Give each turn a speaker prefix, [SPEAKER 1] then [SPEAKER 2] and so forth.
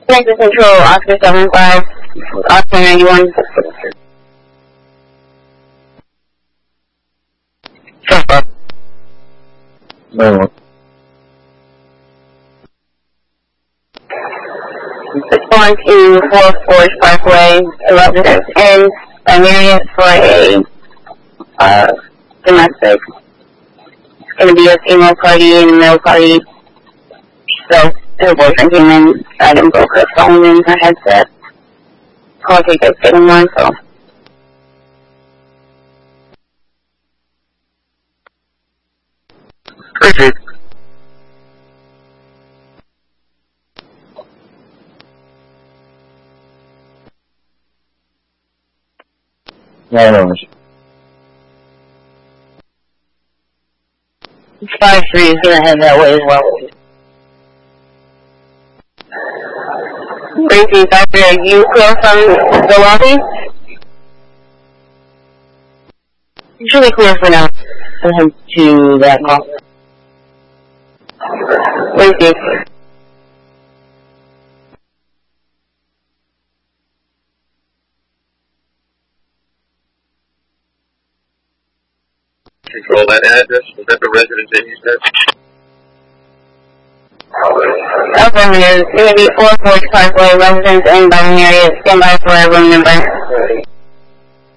[SPEAKER 1] Texas Control, Oscar 75, Oscar 91.
[SPEAKER 2] No.
[SPEAKER 1] 612 Forge Parkway, 11 in Marriott for a domestic. It's going to be a female party and a male party. So her boyfriend came in, tried and broke her phone and her headset. Call tickets, getting one, so.
[SPEAKER 2] Perfect. $9.
[SPEAKER 1] 53 is going to head that way as well. Gracie, Doctor, are you clear from the lobby? Usually clear for now. Send him to that call. Gracie.
[SPEAKER 2] Control that address. Was that the residence that you said?
[SPEAKER 1] Affirmative. It's going to be 4 Forge Parkway, residence in Biden area. Stand by for a room number.